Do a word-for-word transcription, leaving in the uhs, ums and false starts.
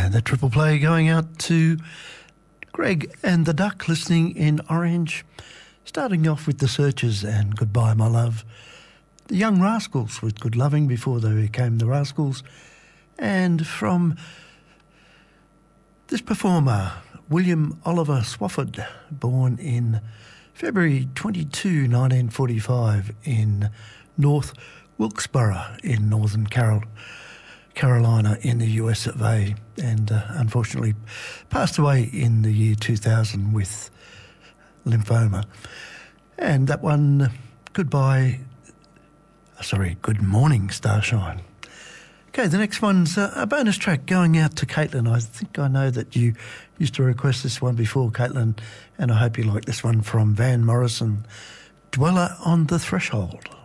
And the triple play going out to Greg and the Duck listening in Orange. Starting off with the Searchers and Goodbye My Love. The Young Rascals with Good Loving before they became the Rascals. And from this performer, William Oliver Swafford, born in February twenty-second, nineteen forty-five in North Wilkesboro in Northern Carol- Carolina in the U S of A, and uh, unfortunately passed away in the year two thousand with lymphoma. And that one, Goodbye, sorry, Good Morning Starshine. Okay, the next one's uh, a bonus track going out to Caitlin. I think I know that you used to request this one before, Caitlin, and I hope you like this one from Van Morrison, Dweller on the Threshold.